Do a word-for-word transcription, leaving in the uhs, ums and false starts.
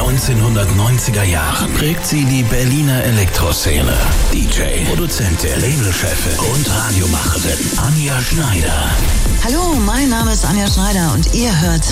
neunzehnhundertneunziger Jahren prägt sie die Berliner Elektroszene. D J, Produzentin, Labelchefin und Radiomacherin Anja Schneider. Hallo, mein Name ist Anja Schneider und ihr hört